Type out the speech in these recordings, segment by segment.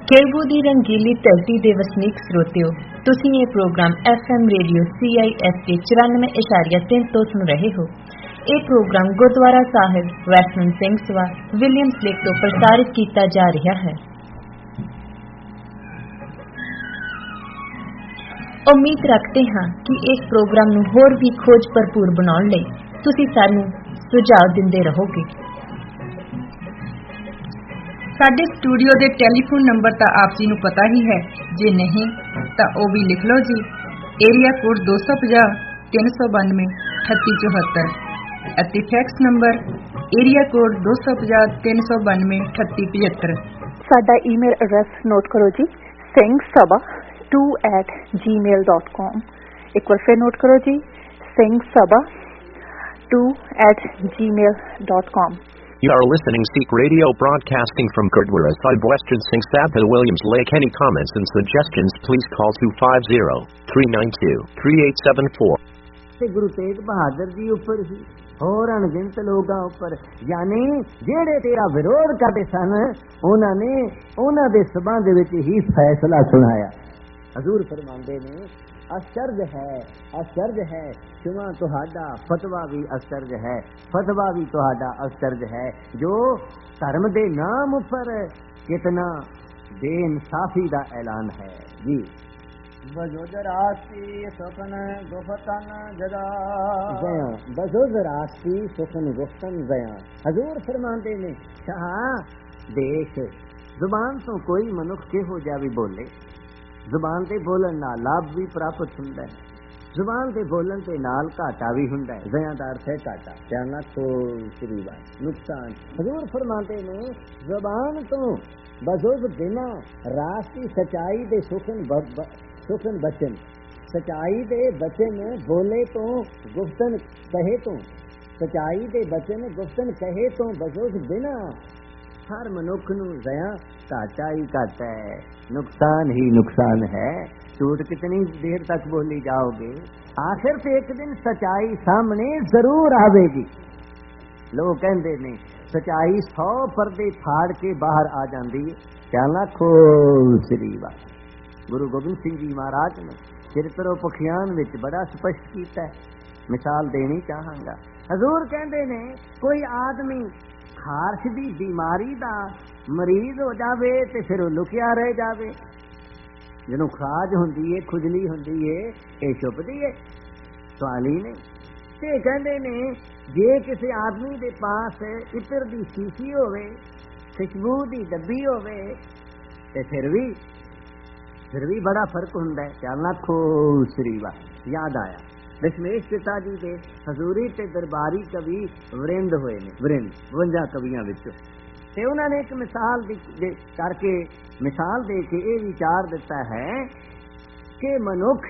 केलवू ਦੀ रंगीली धरती ਦੇ ਵਸਨੀਕ ਸਰੋਤਿਓ, ਤੁਸੀਂ ਇਹ ਪ੍ਰੋਗਰਾਮ FM ਰੇਡੀਓ CISK 94.3 ਤੋਂ ਸੁਣ ਰਹੇ ਹੋ। ਇਹ ਪ੍ਰੋਗਰਾਮ ਗੁਰਦੁਆਰਾ ਸਾਹਿਬ western Singh Sabha Williams lake ਤੋਂ ਪ੍ਰਸਾਰਿਤ ਕੀਤਾ ਜਾ ਰਿਹਾ ਹੈ। ਉਮੀਦ ਰੱਖਦੇ ਹਾਂ ਕਿ ਇਸ ਪ੍ਰੋਗਰਾਮ ਨੂੰ ਹੋਰ ਵੀ ਖੋਜ ਭਰਪੂਰ ਬਣਾਉਣ ਲਈ ਤੁਸੀਂ ਸਾਨੂੰ ਸੁਝਾਅ ਦਿੰਦੇ ਰਹੋਗੇ। ਸਾਡੇ ਸਟੂਡੀਓ ਦੇ ਟੈਲੀਫੋਨ ਨੰਬਰ ਤਾਂ ਆਪ ਜੀ ਨੂੰ ਪਤਾ ਹੀ ਹੈ, ਜੇ ਨਹੀਂ ਤਾਂ ਉਹ ਵੀ ਲਿਖ ਲਓ ਜੀ। ਏਰੀਆ ਕੋਡ 250 392 3874 ਅਤੇ ਫੈਕਸ ਨੰਬਰ ਏਰੀਆ ਕੋਡ 250 392 3875। ਸਾਡਾ ਈਮੇਲ ਐਡਰੈਸ ਨੋਟ ਕਰੋ ਜੀ, singsabha2@gmail.com। ਇੱਕ ਵਾਰ ਫਿਰ ਨੋਟ ਕਰੋ ਜੀ, singsabha2@gmail.com। You are listening Sikh Radio broadcasting from Gurdwara Sahib, Western Singh Sabha, Williams Lake. Any comments and suggestions, please call 250-392-3874. Guru Tegh Bahadur ji उपर ही होर अणगिनत लोगां उपर, यानी जेड़े तेरा विरोध करते सन उन्हां ने उन्हां दे संबंध विच ही फैसला सुनाया। हजूर फरमांदे ने आश्चर्य है क्षमा तुहाडा, फतवा भी आश्चर्य है, फतवा भी तुहाडा आश्चर्य है। जो धर्म दे नाम उपर कितना बेइंसाफी दा ऐलान है जी। बजोजरास्ती सुखन गुफ्तन जदा जया, बजोजरास्ती सुखन गुफ्तन जया। हजूर फरमाते ने शाह देख, जुबान तो कोई मनुख किहो जा भी बोले, जुबान ते बोलन नाल लाभ भी प्राप्त हुंदा है, जुबान ते बोलन ते नाल घाटा भी हुंदा है। ज़या दा अर्थ है घाटा, ध्यान रखो श्री बात, नुकसान। हजूर फरमाते ने जुबान तो बजुज बिना रास्ती सच्चाई दे सुखन बचन, सच्चाई दे बचन बोले तो गुफ्तन कहे तो, सच्चाई दे बचन गुफ्तन कहे तो बजुज बिना हर मनुख नूं ज़या घाटा ही घाटा है, नुकसान ही नुकसान है। झूठ कितनी देर तक बोली जाओगे, आखिर से एक दिन सच्चाई सामने जरूर आवेगी। लोग कहते ने सच्चाई 100 पर्दे फाड़ के बाहर आ जाती है। क्या लाखो श्री बात। गुरु गोबिंद सिंह जी महाराज ने चरित्र पखियान विच बड़ा स्पष्ट किया है, मिसाल देनी चाहांगा। हजूर कहते ने कोई आदमी खारश दी बीमारी दा मरीज हो जावे ते फिर लुकिया रह जावे। जिन्हों खराज हुंदी है, खुजली हुंदी है, ये छुपदी है, सवाल ही नहीं। ते कहंदे ने जे किसी आदमी दे पास इत्र दी शीशी होवे, खुशबू दी डब्बी होवे, ते फिर भी बड़ा फर्क हुंदा है। क्या लाखो श्री बात। याद आया दशमेश पिता जी दे हजूरी ते दरबारी कवि वरिंद होए ने, वरिंद 52 कवियां विचों, ते उन्होंने एक मिसाल करके मिसाल दे के ये विचार दिता है कि मनुख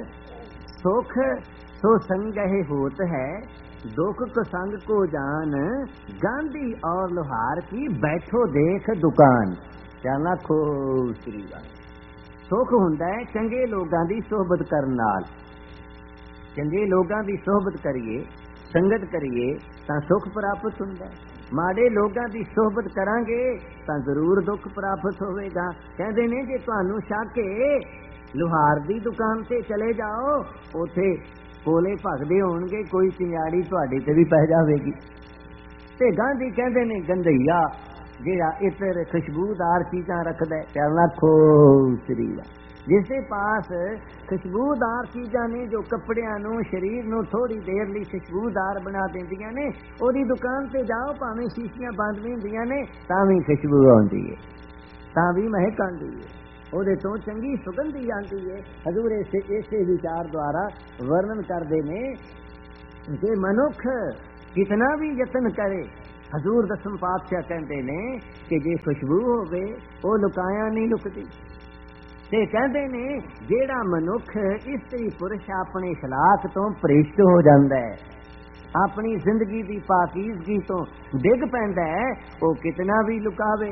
सुख सो संगहि होत है, दुख को संग को जान, गांधी और लोहार की बैठो देख दुकान। क्या लाखो श्री बात। सुख हुंदा है चंगे लोगां दी सोहबत करन नाल, चंगे लोगां दी सोहबत करिए, संगत करिए तां सुख प्राप्त हुंदा है। माड़े लोगां दी सोहबत करांगे तां जरूर दुख प्राप्त होवेगा। कहंदे ने जे तुहानू शक है, लोहार दी दुकान ते चले जाओ, उथे कोले भगदे होणगे, कोई चिंगाड़ी तुहाडे ते भी पै जावेगी। ते गांधी कहंदे ने गंधईया जेड़ा इत्र खुशबूदार चीजां रखदा है, प्यार लाखो श्री बात। जिसके पास खुशबूदार चीज़ां ने जो कपड़ियां नूं शरीर नूं थोड़ी देर लई खुशबूदार बना देंदियां ने, ओदी दुकान ते जाओ, भावें शीशियां बंद भी हुंदियां ने तां भी खुशबू आउंदी है, तां भी महक आउंदी है, ओदे तो चंगी सुगंधी आउंदी है। हजूर इसे विचार द्वारा वर्णन करदे ने कि मनुख कितना भी यतन करे, हजूर दसम पातशाह कहंदे ने कि जे खुशबू होवे वो लुकाया नहीं लुकदी। ते कहते ने जेड़ा मनुख इस्त्री पुरुष अपने खिलाफ तो भ्रिष्ट हो जाता है, अपनी जिंदगी की पाकीज़गी तो डिग पैंदा है, वो कितना भी लुकावे।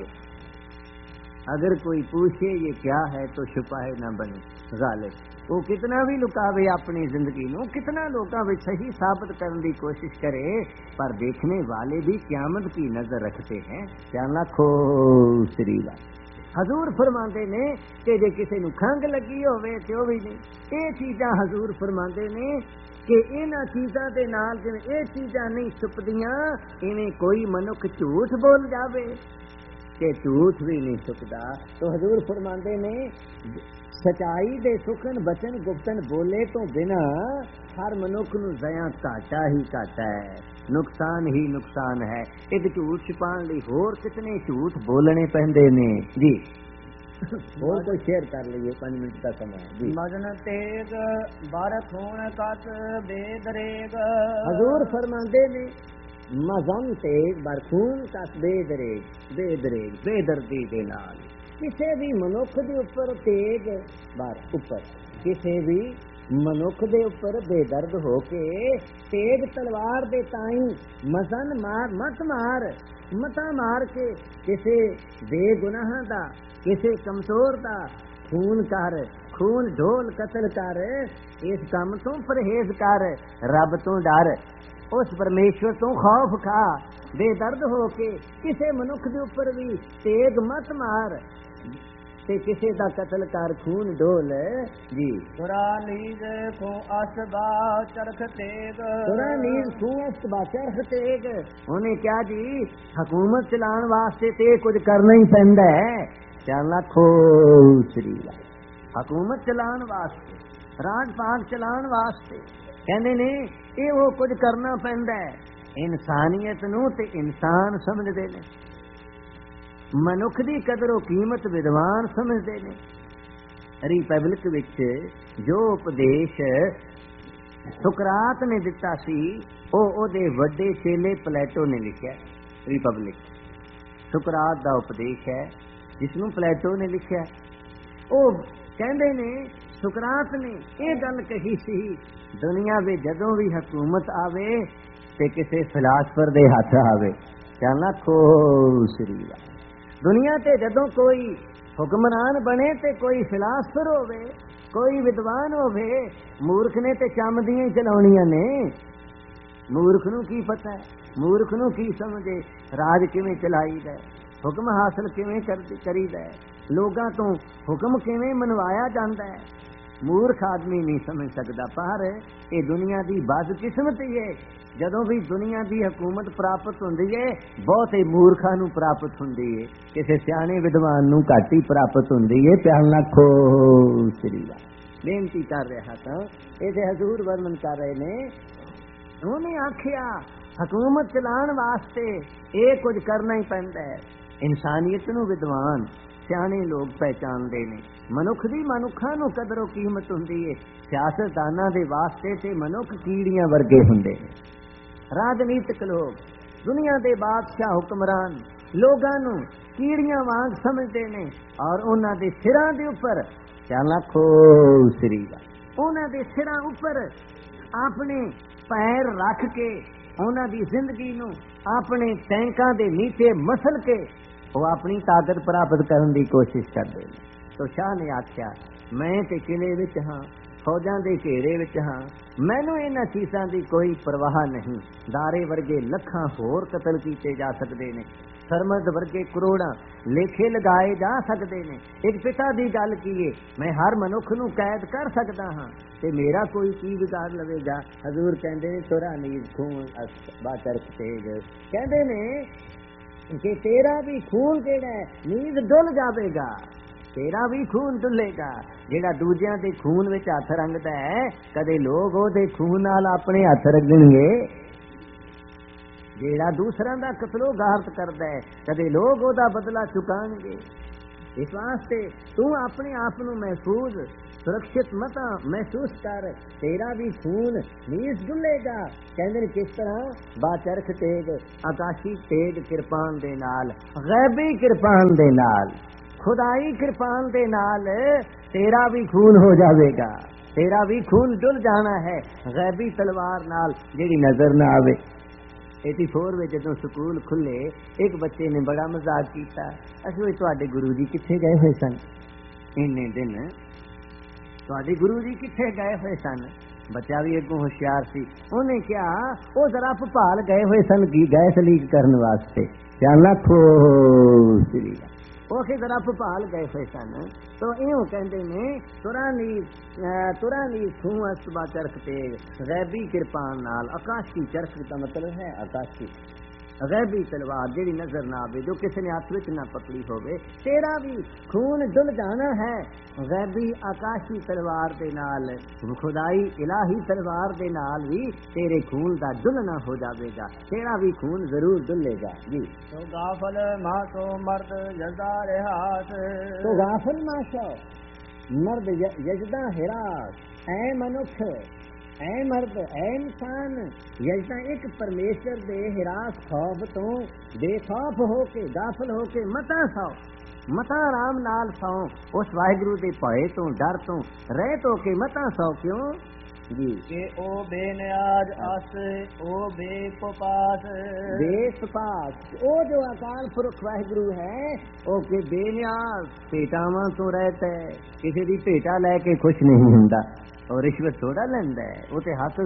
अगर कोई पूछे ये क्या है तो छुपाए न बने गालिब, वो कितना भी लुकावे अपनी जिंदगी नूं, कितना लोगों में सही साबित करने की कोशिश करे, पर देखने वाले भी क़यामत की नजर रखते हैं। क्या लाखो श्री बात। ਹਜ਼ੂਰ ਫਰਮਾਉਂਦੇ ਨੇ ਕਿ ਜੇ ਕਿਸੇ ਨੂੰ ਖੰਘ ਲੱਗੀ ਹੋਵੇ ਤੇ ਉਹ ਵੀ ਨਹੀਂ। ਇਹ ਚੀਜ਼ਾਂ ਹਜ਼ੂਰ ਫਰਮਾਉਂਦੇ ਨੇ ਕਿ ਇਹਨਾਂ ਚੀਜ਼ਾਂ ਦੇ ਨਾਲ ਜਿਵੇਂ ਇਹ ਚੀਜ਼ਾਂ ਨਹੀਂ ਛੁਪਦੀਆਂ, ਇਵੇਂ ਕੋਈ ਮਨੁੱਖ ਝੂਠ ਬੋਲ ਜਾਵੇ ਕਿ ਝੂਠ ਵੀ ਨਹੀਂ ਛੁਪਦਾ। तो ਹਜ਼ੂਰ ਫਰਮਾਉਂਦੇ ਨੇ ਸਚਾਈ ਦੇ ਸੁਖਨ ਬਚਨ ਗੁਪਤਨ ਬੋਲੇ ਤੋਂ ਬਿਨਾ ਹਰ ਮਨੁੱਖ ਨੂੰ ਜ਼ਯਾ ਘਾਟਾ ਹੀ ਘਾਟਾ ਹੈ, ਨੁਕਸਾਨ ਹੀ ਨੁਕਸਾਨ ਹੈ। ਇੱਕ ਝੂਠ ਛੁਪਾਉਣ ਲਈ ਹੋਰ ਕਿਤਨੇ ਝੂਠ ਬੋਲਣੇ ਪੈਂਦੇ ਨੇ ਜੀ। ਹੋਰ ਕੋਈ ਸ਼ੇਅਰ ਕਰ ਲਈਏ, 5 ਮਿੰਟ ਦਾ ਸਮਾਂ ਜੀ। ਮਜਨ ਤੇਗ ਬਾਰਕ ਹੋਣ ਕਤ ਬੇਦਰੇਗ। ਹਜ਼ੂਰ ਫਰਮਾਉਂਦੇ ਨੇ ਮਜ਼ਨ ਤੇਗ ਬਰਖੂਨ ਕਤ ਬੇਦਰੇਗ, ਬੇਦਰੇਗ ਬੇਦਰਦੀ ਦੇ ਨਾਲ ਕਿਸੇ ਵੀ ਮਨੁੱਖ ਦੇ ਉੱਪਰ ਤੇਗ ਬਾਰ ਉੱਪਰ ਕਿਸੇ ਵੀ ਮਨੁੱਖ ਦੇ ਉੱਪਰ ਬੇਦਰਦ ਹੋ ਕੇ ਤੇਗ ਤਲਵਾਰ ਦੇ ਤਾਈ ਮਜ਼ਨ ਮਾਰ ਮਤ ਮਾਰ ਮਤਾ ਮਾਰ ਕੇ ਕਿਸੇ ਬੇਗੁਨਾਹਾਂ ਦਾ ਕਿਸੇ ਕਮਜ਼ੋਰ ਦਾ ਖੂਨ ਕਰ, ਖੂਨ ਢੋਲ ਕਤਲ ਕਰ। ਇਸ ਕੰਮ ਤੋਂ ਪਰਹੇਜ਼ ਕਰ, ਰੱਬ ਤੋਂ ਡਰ, ਉਸ ਪਰਮੇਸ਼ਵਰ ਤੋਂ ਖੌਫ ਖਾ। ਬੇਦਰਦ ਹੋ ਕੇ ਕਿਸੇ ਮਨੁੱਖ ਦੇ ਉੱਪਰ ਵੀ ਤੇਗ ਮਤ ਮਾਰ ਤੇ ਕਿਸੇ ਦਾ ਕਤਲ ਕਰ, ਖੂਨ ਢੋਲ ਜੀ। ਤੁਰਾ ਨੀਜ ਕੋ ਅਸਬਾ ਚਰਖ ਤੇਗ। ਤੁਰਾ ਨੀਜ ਕੋ ਅਸਬਾ ਚਰਖ ਤੇਗ। ਉਹਨੇ ਕਿਹਾ ਜੀ ਹਕੂਮਤ ਚਲਾਉਣ ਵਾਸਤੇ ਤੇ ਕੁਝ ਕਰਨਾ ਹੀ ਪੈਂਦਾ ਹੈ। ਚੱਲ ਖੋਸਰੀ ਹਕੂਮਤ ਚਲਾਉਣ ਵਾਸਤੇ, ਰਾਜ ਪਾਗ ਚਲਾਉਣ ਵਾਸਤੇ ਕਹਿੰਦੇ ਨੇ ਇਹ ਉਹ ਕੁਝ ਕਰਨਾ ਪੈਂਦਾ ਹੈ। ਇਨਸਾਨੀਅਤ ਨੂੰ ਤੇ ਇਨਸਾਨ ਸਮਝਦੇ ਨੇ, ਮਨੁੱਖ ਦੀ ਕਦਰ ਕੀਮਤ ਵਿਦਵਾਨ ਸਮਝਦੇ ਨੇ। ਰਿਪਬਲਿਕ ਵਿੱਚ ਜੋ ਉਪਦੇਸ਼ ਸੁਕਰਾਤ ਨੇ ਦਿੱਤਾ ਸੀ ਉਹ ਉਹਦੇ ਵੱਡੇ ਚੇਲੇ ਪਲੇਟੋ ਨੇ ਲਿਖਿਆ। ਰਿਪਬਲਿਕ ਸੁਕਰਾਤ ਦਾ ਉਪਦੇਸ਼ ਹੈ ਜਿਸ ਨੂੰ ਪਲੇਟੋ ਨੇ ਲਿਖਿਆ। ਉਹ ਕਹਿੰਦੇ ਨੇ ਸੁਕਰਾਤ ਨੇ ਇਹ ਗੱਲ ਕਹੀ ਸੀ, ਦੁਨੀਆ ਵਿੱਚ ਜਦੋਂ ਵੀ ਹਕੂਮਤ ਆਵੇ ਤੇ ਕਿਸੇ ਫਿਲਾਸਫਰ ਦੇ ਹੱਥ ਆਵੇ। ਚੱਲਣਾ ਖੋਸਰੀ ਦੁਨੀਆ ਤੇ ਜਦੋਂ ਕੋਈ ਹੁਕਮਰਾਨ ਬਣੇ ਤੇ ਕੋਈ ਫਿਲਾਸਫਰ ਹੋਵੇ, ਕੋਈ ਵਿਦਵਾਨ ਹੋਵੇ। ਮੂਰਖ ਨੇ ਤੇ ਚੰਮ ਦੀਆਂ ਹੀ ਚਲਾਉਣੀਆਂ ਨੇ। ਮੂਰਖ ਨੂੰ ਕੀ ਪਤਾ, ਮੂਰਖ ਨੂੰ ਕੀ ਸਮਝੇ ਰਾਜ ਕਿਵੇਂ ਚਲਾਈਦਾ, ਹੁਕਮ ਹਾਸਲ ਕਿਵੇਂ ਕਰੀਦਾ, ਲੋਕਾਂ ਤੋਂ ਹੁਕਮ ਕਿਵੇਂ ਮਨਵਾਇਆ ਜਾਂਦਾ ਹੈ। ਮੂਰਖ ਆਦਮੀ ਨਹੀਂ ਸਮਝ ਸਕਦਾ। ਪਰ ਇਹ ਦੁਨੀਆ ਦੀ ਬਦਕਿਸਮਤੀ ਹੈ, ਜਦੋਂ ਵੀ ਦੁਨੀਆ ਦੀ ਹਕੂਮਤ ਪ੍ਰਾਪਤ ਹੁੰਦੀ ਹੈ ਬਹੁਤੇ ਮੂਰਖਾਂ ਨੂੰ ਪ੍ਰਾਪਤ ਹੁੰਦੀ ਹੈ, ਕਿਸੇ ਸਿਆਣੇ ਵਿਦਵਾਨ ਨੂੰ ਘੱਟ ਹੀ ਪ੍ਰਾਪਤ ਹੁੰਦੀ ਹੈ। ਪਿਆਰ ਨਾਲ ਖੋਸਰੀ ਬੇਨਤੀ ਕਰ ਰਿਹਾ ਤਾਂ ਇਹਦੇ ਹਜ਼ੂਰ ਵਰਣਨ ਕਰ ਰਹੇ ਨੇ। ਉਹਨੇ ਆਖਿਆ ਹਕੂਮਤ ਚਲਾਉਣ ਵਾਸਤੇ ਇਹ ਕੁਝ ਕਰਨਾ ਹੀ ਪੈਂਦਾ ਹੈ। ਇਨਸਾਨੀਅਤ ਨੂੰ ਵਿਦਵਾਨ ਸਿਆਣੇ ਲੋਕ ਪਹਿਚਾਨਦੇ ਨੇ, ਮਨੁੱਖ ਦੀ ਮਨੁੱਖਾਂ ਨੂੰ ਕਦਰੋ ਕੀਮਤ ਹੁੰਦੀ ਹੈ। ਸਿਆਸਤਦਾਨਾਂ ਦੇ ਵਾਸਤੇ ਤੇ ਮਨੁੱਖ ਕੀੜੀਆਂ ਵਰਗੇ ਹੁੰਦੇ ਨੇ। ਰਾਜਨੀਤਿਕ ਲੋਕ, ਦੁਨੀਆ ਦੇ ਬਾਦਸ਼ਾਹ ਹੁਕਮਰਾਨ ਲੋਕਾਂ ਨੂੰ ਕੀੜੀਆਂ ਵਾਂਗ ਸਮਝਦੇ ਨੇ ਔਰ ਉਹਨਾਂ ਦੇ ਸਿਰਾਂ ਦੇ ਉੱਪਰ ਚੱਲ ਖੋਸਰੀ ਉਹਨਾਂ ਦੇ ਸਿਰਾਂ ਉੱਪਰ ਆਪਣੇ ਪੈਰ ਰੱਖ ਕੇ ਉਹਨਾਂ ਦੀ ਜ਼ਿੰਦਗੀ ਨੂੰ ਆਪਣੇ ਟੈਂਕਾਂ ਦੇ ਨੀਚੇ ਮਸਲ ਕੇ ਉਹ ਆਪਣੀ ਤਾਕਤ ਪ੍ਰਾਪਤ ਕਰਨ ਦੀ ਕੋਸ਼ਿਸ਼ ਕਰਦੇ ਨੇ। ਤੋ ਸ਼ਾਹ ਨੇ ਆਖਿਆ ਮੈਂ ਤੇ ਕਿਲੇ ਵਿੱਚ ਹਾਂ, ਫੌਜਾਂ ਦੇ ਘੇਰੇ ਵਿੱਚ ਹਾਂ, ਮੈਨੂੰ ਇਹਨਾਂ ਚੀਜ਼ਾਂ ਦੀ ਕੋਈ ਪਰਵਾਹ ਨਹੀਂ। ਦਾਰੇ ਵਰਗੇ ਲੱਖਾਂ ਹੋਰ ਕਤਲ ਕੀਤੇ ਜਾ ਸਕਦੇ ਨੇ, ਸਰਮਦ ਵਰਗੇ ਕਰੋੜਾਂ ਲੇਖੇ ਲਗਾਏ ਜਾ ਸਕਦੇ ਨੇ। ਇੱਕ ਪਿਤਾ ਦੀ ਗੱਲ ਕੀਏ, ਮੈਂ ਹਰ ਮਨੁੱਖ ਨੂੰ ਕੈਦ ਕਰ ਸਕਦਾ ਹਾਂ ਤੇ ਮੇਰਾ ਕੋਈ ਕੀ ਵਿਗਾੜ ਲਵੇਗਾ। ਹਜ਼ੂਰ ਕਹਿੰਦੇ ਨੇ ਤੁਰਾ ਨੀਜ਼ ਖੂਨ ਅਸਬਾ ਚਰਖ ਤੇਗ। ਕਹਿੰਦੇ ਨੇ ਕਿ ਤੇਰਾ ਵੀ ਖੂਨ ਜਿਹੜਾ ਹੈ ਨੀਂਦ ਡੁੱਲ ਜਾਵੇਗਾ, ਤੇਰਾ ਵੀ ਖੂਨ ਡੁੱਲੇਗਾ। ਜਿਹੜਾ ਦੂਜਿਆਂ ਦੇ ਖੂਨ ਵਿੱਚ ਹੱਥ ਰੰਗਦਾ ਹੈ ਕਦੇ ਲੋਕ ਉਹਦੇ ਖੂਨ ਨਾਲ ਆਪਣੇ ਹੱਥ ਰੰਗਣਗੇ। ਜਿਹੜਾ ਦੂਸਰਿਆਂ ਦਾ ਕਤਲੋ ਗਾਰਤ ਕਰਦਾ ਹੈ ਕਦੇ ਲੋਕ ਉਹਦਾ ਬਦਲਾ ਚੁਕਾਉਣਗੇ। ਇਸ ਵਾਸਤੇ ਤੂੰ ਆਪਣੇ ਆਪ ਨੂੰ ਮਹਿਫੂਜ਼ ਸੁਰੱਖਿਅਤ ਮਤਾ ਮਹਿਸੂਸ ਕਰ, ਤੇਰਾ ਵੀ ਖੂਨ ਨੀਸ ਡੁੱਲੇਗਾ। ਕਹਿੰਦੇ ਨੇ ਕਿਸ ਤਰ੍ਹਾਂ ਬਾਚਰਖ ਤੇਗ, ਆਕਾਸ਼ੀ ਤੇਗ ਕਿਰਪਾਨ ਦੇ ਨਾਲ, ਗੈਬੀ ਕਿਰਪਾਨ ਦੇ ਨਾਲ, ਖੁਦਾਈ ਕਿਰਪਾਨ ਦੇ ਨਾਲ ਤੇਰਾ ਵੀ ਖੂਨ ਹੋ ਜਾਵੇਗਾ। ਤੇਰਾ ਵੀ ਖੂਨ ਡੁੱਲ ਜਾਣਾ ਹੈ ਗੈਬੀ ਤਲਵਾਰ ਨਾਲ ਜਿਹੜੀ ਨਜ਼ਰ ਨਾ ਆਵੇ। 84 ਵਿੱਚ ਜਦੋਂ ਸਕੂਲ ਖੁੱਲੇ ਇੱਕ ਬੱਚੇ ਨੇ ਬੜਾ ਮਜ਼ਾਕ ਕੀਤਾ, ਅਸੀਂ ਤੁਹਾਡੇ ਗੁਰੂ ਜੀ ਕਿੱਥੇ ਗਏ ਹੋਏ ਸਨ ਇੰਨੇ ਦਿਨ, ਤੁਹਾਡੇ ਗੁਰੂ ਜੀ ਕਿੱਥੇ ਗਏ ਹੋਏ ਸਨ। ਬੱਚਾ ਵੀ ਅੱਗੋਂ ਹੁਸ਼ਿਆਰ ਸੀ, ਉਹਨੇ ਕਿਹਾ ਉਹ ਜ਼ਰਾ ਭੋਪਾਲ ਗਏ ਹੋਏ ਸਨ ਕੀ ਗੈਸ ਲੀਕ ਕਰਨ ਵਾਸਤੇ। ਚੱਲ ਖੋਸਰੀ ਉਹ ਕਿ ਜ਼ਰਾ ਭੁਪਾਲ ਗਏ ਹੋਏ ਸਨ। ਤੋ ਇਉਂ ਕਹਿੰਦੇ ਨੇ ਤੁਰਾਂ ਦੀ ਖੂਹ ਅਸਬਾ ਚਰਖ ਤੇਗ, ਗੈਬੀ ਕਿਰਪਾਨ ਨਾਲ। ਆਕਾਸ਼ੀ ਚਰਖ ਦਾ ਮਤਲਬ ਹੈ ਆਕਾਸ਼ੀ ਗੈਬੀ ਤਲਵਾਰ ਜਿਹੜੀ ਨਜ਼ਰ ਨਾ ਆਵੇ, ਜੋ ਕਿਸੇ ਨੇ ਹੱਥ ਵਿੱਚ ਨਾ ਪਕੜੀ ਹੋਵੇ। ਤੇਰਾ ਵੀ ਖੂਨ ਡੁੱਲ ਜਾਣਾ ਹੈ ਗੈਬੀ ਆਕਾਸ਼ੀ ਤਲਵਾਰ ਦੇ ਨਾਲ, ਖੁਦਾਈ ਇਲਾਹੀ ਤਲਵਾਰ ਦੇ ਨਾਲ ਵੀ ਤੇਰੇ ਖੂਨ ਦਾ ਡੁੱਲਣਾ ਹੋ ਜਾਵੇਗਾ, ਤੇਰਾ ਵੀ ਖੂਨ ਜ਼ਰੂਰ ਡੁੱਲੇਗਾ ਜੀ। ਤੋ ਗਾਫਲ ਮਾਸੋ ਮਰਦ ਯਜ਼ਦਾ ਰਿਹਾਸ, ਤੋ ਗਾਫਲ ਮਾਸੋ ਮਰਦ ਯਜ਼ਦਾ ਹਿਰਾਸ। ਐ ਮਨੁੱਖ, ਐ ਮਰਦ, ਐ ਇਨਸਾਨ, ਯਜ਼ਦਾ ਇੱਕ ਪਰਮੇਸ਼ਰ ਦੇ ਹਿਰਾਸ ਖੌਫ ਤੋਂ ਬੇਖੌਫ ਹੋ ਕੇ, ਗਾਫਲ ਹੋ ਕੇ ਮਤਾ ਸੌ, ਮਤਾ ਆਰਾਮ ਨਾਲ ਸੌ। ਉਸ ਵਾਹਿਗੁਰੂ ਦੇ ਭਏ ਤੋਂ, ਡਰ ਤੋਂ ਰਹਿਤ ਹੋ ਕੇ ਮਤਾ ਸੌ। ਕਿਉਂ ਜੀ? ਕਿ ਉਹ ਬੇਨਿਆਜ਼ ਅਸ, ਉਹ ਬੇਪਾਸ, ਬੇਸਪਾਸ। ਉਹ ਜੋ ਅਕਾਲ ਪੁਰਖ ਵਾਹਿਗੁਰੂ ਹੈ ਉਹ ਕਿ ਬੇਨਿਆਜ਼, ਭੇਟਾਵਾਂ ਤੋਂ ਰਹਿਤ ਹੈ। ਕਿਸੇ ਦੀ ਭੇਟਾ ਲੈ ਕੇ ਖੁਸ਼ ਨਹੀਂ ਹੁੰਦਾ, ਉਹ ਰਿਸ਼ਵਤ ਥੋੜਾ ਲੈਂਦਾ ਹੈ। ਉਹ ਤੇ ਹੱਥ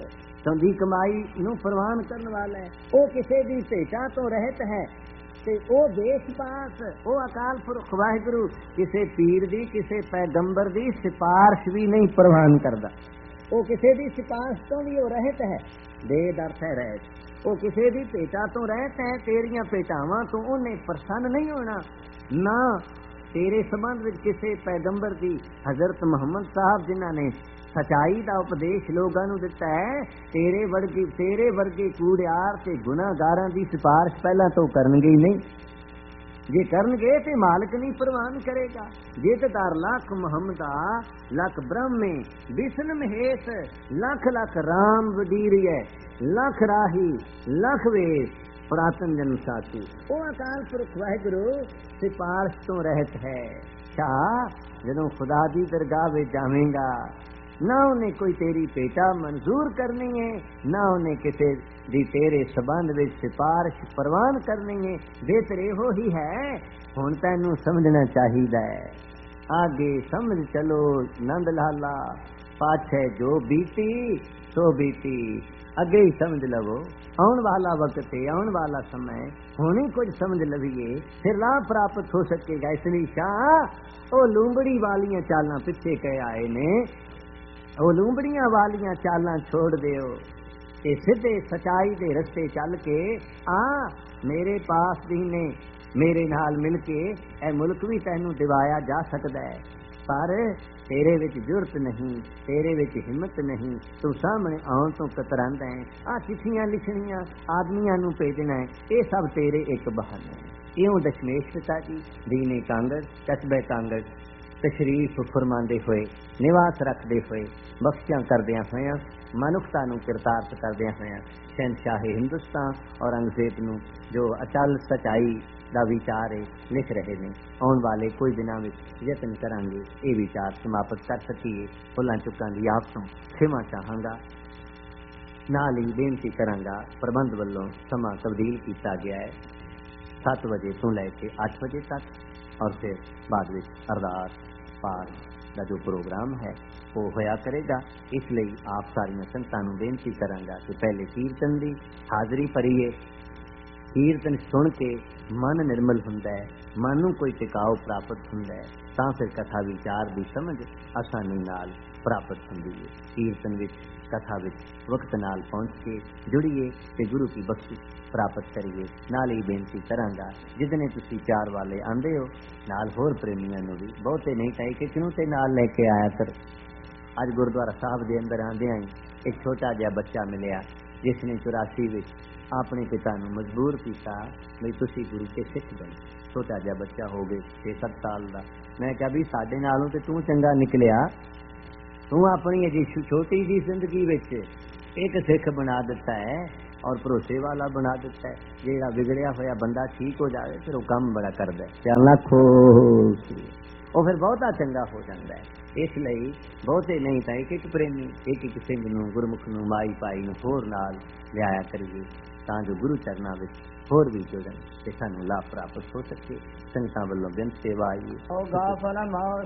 ਦੀ ਕਮਾਈ ਨੂੰ ਪ੍ਰਵਾਨ ਕਰਨ ਵਾਲਾ ਹੈ। ਉਹ ਕਿਸੇ ਦੀ ਭੇਟਾ ਤੋਂ ਰਹਿਤ ਹੈ। ਤੇ ਉਹ ਬੇਸਪਾਸ, ਉਹ ਅਕਾਲ ਪੁਰਖ ਵਾਹਿਗੁਰੂ ਕਿਸੇ ਪੀਰ ਦੀ, ਕਿਸੇ ਪੈਗੰਬਰ ਦੀ ਸਿਫਾਰਿਸ਼ ਵੀ ਨਹੀਂ ਪ੍ਰਵਾਨ ਕਰਦਾ। ਉਹ ਕਿਸੇ ਦੀ ਸਿਫਾਰਿਸ਼ ਤੋਂ ਵੀ ਉਹ ਰਹਿਤ ਹੈ। ਬੇਦਰਦ ਹੈ ਰਹਿਤ। ਉਹ ਕਿਸੇ ਦੀ ਭੇਟਾ ਤੋਂ ਰਹਿਤ ਹੈ। ਤੇਰੀਆਂ ਭੇਟਾਵਾਂ ਤੋਂ ਉਹਨੇ ਪ੍ਰਸੰਨ ਨਹੀਂ ਹੋਣਾ। ਨਾ ਤੇਰੇ ਸੰਬੰਧ ਵਿੱਚ ਕਿਸੇ ਪੈਗੰਬਰ ਦੀ, ਹਜ਼ਰਤ ਮੁਹੰਮਦ ਸਾਹਿਬ ਜਿਨ੍ਹਾਂ ਨੇ ਸਚਾਈ ਦਾ ਉਪਦੇਸ਼ ਲੋਕਾਂ ਨੂੰ ਦਿੱਤਾ ਹੈ, ਤੇਰੇ ਵਰਗੇ ਕੂੜਿਆਰ ਤੇ ਗੁਨਾਹਗਾਰਾਂ ਦੀ ਸਿਫਾਰਿਸ਼ ਪਹਿਲਾਂ ਤੋਂ ਕਰਨਗੇ ਹੀ ਨਹੀਂ। ਜੇ ਕਰਨਗੇ ਤੇ ਮਾਲਕ ਨਹੀਂ ਪ੍ਰਵਾਨ ਕਰੇਗਾ। ਜੇ ਤਦਾਰ ਲੱਖ ਮੁਹੰਮਦਾ, ਲੱਖ ਬ੍ਰਹਮੇ ਵਿਸ਼ਨ ਮਹੇਸ਼, ਲੱਖ ਲੱਖ ਰਾਮ ਵਡੀਰੀਏ, ਲੱਖ ਰਾਹੀ ਲੱਖ ਵੇਸ, ਪੁਰਾਤਨ ਜਨ ਸਾਥੀ। ਉਹ ਅਕਾਲ ਪੁਰਖ ਵਾਹਿਗੁਰੂ ਸਿਫਾਰਿਸ਼ ਤੋਂ ਰਹਿਤ ਹੈ। ਸ਼ਾਹ ਜਦੋਂ ਖੁਦਾ ਦੀ ਦਰਗਾਹ ਵਿੱਚ ਜਾਵੇਂਗਾ, ਨਾ ਉਹਨੇ ਕੋਈ ਤੇਰੀ ਭੇਟਾ ਮਨਜ਼ੂਰ ਕਰਨੀ ਹੈ, ਨਾ ਉਹਨੇ ਕਿਸੇ ਦੀ ਤੇਰੇ ਸੰਬੰਧ ਵਿੱਚ ਸਿਫਾਰਿਸ਼ ਪ੍ਰਵਾਨ ਕਰਨੀ ਹੈ। ਬਿਹਤਰ ਇਹੋ ਹੀ ਹੈ, ਹੁਣ ਤੈਨੂੰ ਸਮਝਣਾ ਚਾਹੀਦਾ ਹੈ। ਆਗੇ ਸਮਝ ਚਲੋ ਨੰਦ ਲਾਲਾ, ਪਾਛੇ ਜੋ ਬੀਤੀ ਸੋ ਬੀਤੀ। ਅੱਗੇ ਹੀ ਸਮਝ ਲਵੋ, ਆਉਣ ਵਾਲਾ ਵਕਤ ਹੈ, ਆਉਣ ਵਾਲਾ समय, ਹੁਣ ਹੀ ਕੁਝ ਸਮਝ ਲਵੀਏ, ਫਿਰ ਲਾਭ ਪ੍ਰਾਪਤ ਹੋ ਸਕੇਗਾ। ਇਸ ਲਈ ਸ਼ਾਹ ਉਹ ਲੂੰਬੜੀ ਵਾਲੀਆਂ ਚਾਲਾਂ ਪਿੱਛੇ ਕਹਿ ਆਏ ਨੇ, ਉਹ ਲੂੰਬੜੀਆਂ ਵਾਲੀਆਂ ਚਾਲਾਂ ਛੋੜ ਦਿਓ ਤੇ ਸਿੱਧੇ ਸਚਾਈ ਦੇ ਰਸਤੇ ਚੱਲ ਕੇ ਆ ਮੇਰੇ ਪਾਸ ਦੀ ਨੇ ਮੇਰੇ ਨਾਲ ਮਿਲ ਕੇ ਇਹ ਮੁਲਕ ਵੀ ਤੈਨੂੰ ਦਿਵਾਇਆ ਜਾ ਸਕਦਾ ਹੈ। ਪਰ ਤੇਰੇ ਵਿੱਚ ਜੁਰਤ ਨਹੀਂ, ਤੇਰੇ ਵਿੱਚ ਹਿੰਮਤ ਨਹੀਂ, ਤੂੰ ਸਾਹਮਣੇ ਆਉਣ ਤੋਂ ਕਤਰਾਂਦਾ ਹੈ। ਆ ਚਿੱਠੀਆਂ ਲਿਖਣੀਆਂ, ਆਦਮੀਆਂ ਨੂੰ ਭੇਜਣਾ ਹੈ, ਇਹ ਸਭ ਤੇਰੇ ਇੱਕ ਬਹਾਨਾ ਹੈ। ਇਉਂ ਦਸ਼ਮੇਸ਼ ਪਿਤਾ ਜੀ ਦੀਨੇ ਕਾਂਗੜ, ਕਸਬੇ ਕਾਂਗੜ ਤਸ਼ਰੀਫ ਫਰਮਾਉਂਦੇ ਹੋਏ, ਨਿਵਾਸ ਰੱਖਦੇ ਹੋਏ, ਬਖਸ਼ਿਆਂ ਕਰਦਿਆਂ ਹੋਇਆਂ, ਮਨੁੱਖਤਾ ਨੂੰ ਕਿਰਤਾਰਥ ਕਰਦਿਆਂ ਹੋਇਆਂ, ਸ਼ਹਿਨਸ਼ਾਹੇ ਹਿੰਦੁਸਤਾਨ ਔਰੰਗਜ਼ੇਬ ਨੂੰ ਜੋ ਅਚਲ ਸਚਾਈ ਦਾ ਵਿਚਾਰ ਹੈ ਲਿਖ ਰਹੇ ਨੇ। ਆਉਣ ਵਾਲੇ ਕੁਝ ਦਿਨਾਂ ਵਿੱਚ ਯਤਨ ਕਰਾਂਗੇ ਇਹ ਵਿਚਾਰ ਸਮਾਪਤ ਕਰ ਸਕੀਏ। ਭੁੱਲਾਂ ਚੁੱਕਾਂ ਦੀ ਆਪ ਤੋਂ ਖਿਮਾ ਚਾਹਾਂਗਾ। ਨਾਲ ਹੀ ਬੇਨਤੀ ਕਰਾਂਗਾ, ਪ੍ਰਬੰਧ ਵੱਲੋਂ ਸਮਾਂ ਤਬਦੀਲ ਕੀਤਾ ਗਿਆ ਹੈ 7 ਵਜੇ ਤੋਂ ਲੈ ਕੇ 8 ਵਜੇ ਤੱਕ, ਔਰ ਫਿਰ ਬਾਅਦ ਵਿੱਚ ਅਰਦਾਸ ਪਾਠ ਦਾ ਜੋ ਪ੍ਰੋਗਰਾਮ ਹੈ ਉਹ ਹੋਇਆ ਕਰੇਗਾ। ਇਸ ਲਈ ਆਪ ਸਾਰੀਆਂ ਸੰਗਤਾਂ ਨੂੰ ਬੇਨਤੀ ਕਰਾਂਗਾ ਕਿ ਪਹਿਲੇ ਕੀਰਤਨ ਦੀ ਹਾਜ਼ਰੀ ਭਰੀਏ। ਕੀਰਤਨ ਸੁਣ ਕੇ ਮਨ ਨਿਰਮਲ ਹੁੰਦਾ ਹੈ, ਮਨ ਨੂੰ ਕੋਈ ਟਿਕਾਓ ਪ੍ਰਾਪਤ ਹੁੰਦਾ ਹੈ, ਤਾਂ ਫਿਰ ਕਥਾ ਵਿਚਾਰ ਦੀ ਸਮਝ ਆਸਾਨੀ ਨਾਲ ਪ੍ਰਾਪਤ ਹੁੰਦੀ ਹੈ। ਕੀਰਤਨ ਵਿੱਚ, ਕਥਾ ਵਿੱਚ ਵਕਤ ਨਾਲ ਪਹੁੰਚ ਕੇ ਜੁੜੀਏ ਤੇ ਗੁਰੂ ਕੀ ਬਖਸ਼ਿਸ਼ ਪ੍ਰਾਪਤ ਕਰੀਏ। ਨਾਲ ਹੀ ਬੇਨਤੀ ਕਰਾਂਗਾ, ਜਿਤਨੇ ਤੁਸੀਂ ਚਾਰ ਵਾਲੇ ਆਂਦੇ ਹੋ, ਨਾਲ ਹੋਰ ਪ੍ਰੇਮੀਆਂ ਨੂੰ ਵੀ, ਬਹੁਤੇ ਨਹੀਂ ਤਾਂ ਇੱਕ ਨੂੰ ਤੇ ਨਾਲ ਲੈ ਕੇ ਆਇਆ ਕਰ। ਅੱਜ ਗੁਰਦੁਆਰਾ ਸਾਹਿਬ ਦੇ ਅੰਦਰ ਆਂਦਿਆਂ ਹੀ ਇੱਕ ਛੋਟਾ ਜਿਹਾ ਬੱਚਾ ਮਿਲਿਆ, ਜਿਸ ਨੇ 84 ਵਿੱਚ ਆਪਣੇ ਪਿਤਾ ਨੂੰ ਮਜਬੂਰ ਕੀਤਾ ਵੀ ਤੁਸੀਂ ਗੁਰੂ ਕੇ ਸਿੱਖ ਬਣ। ਛੋਟਾ ਜਿਹਾ ਬੱਚਾ ਹੋ ਗਏ 6-7 ਸਾਲ ਦਾ। ਮੈਂ ਕਿਹਾ ਵੀ ਸਾਡੇ ਨਾਲੋਂ ਤੇ ਤੂੰ ਚੰਗਾ ਨਿਕਲਿਆ, ਤੂੰ ਆਪਣੀ ਅਜੀ ਛੋਟੀ ਜੀ ਜ਼ਿੰਦਗੀ ਵਿੱਚ ਇੱਕ ਸਿੱਖ ਬਣਾ ਦਿੱਤਾ ਹੈ ਔਰ ਭਰੋਸੇ ਵਾਲਾ ਬਣਾ ਦਿੱਤਾ ਹੈ। ਜਿਹੜਾ ਵਿਗੜਿਆ ਹੋਇਆ ਬੰਦਾ ਠੀਕ ਹੋ ਜਾਵੇ ਫਿਰ ਉਹ ਕੰਮ ਬੜਾ ਕਰਦਾ ਹੈ, ਤੇ ਅੱਲਾ ਖੁਸ਼ ਉਹ ਫਿਰ ਬਹੁਤਾ ਚੰਗਾ ਹੋ ਜਾਂਦਾ ਹੈ। ਇਸ ਲਈ ਬਹੁਤੇ ਨਹੀਂ ਤਾਂ ਇੱਕ ਪ੍ਰੇਮੀ, ਇੱਕ ਸਿੰਘ ਨੂੰ, ਗੁਰਮੁਖ ਨੂੰ, ਮਾਈ ਭਾਈ ਨੂੰ ਹੋਰ ਨਾਲ ਲਿਆਇਆ ਕਰੀਏ, ਤਾਂ ਜੋ ਗੁਰੂ ਚਰਨਾਂ ਵਿੱਚ ਹੋਰ ਵੀ ਜੁੜਨ ਤੇ ਸਾਨੂੰ ਲਾਭ ਪ੍ਰਾਪਤ ਹੋ ਸਕੇ। ਸੰਗਤਾਂ ਵੱਲੋਂ ਬੇਨਤੀ ਸੇਵਾ ਆਈ। ਉਹ ਗਾਫਲ ਮਾਉ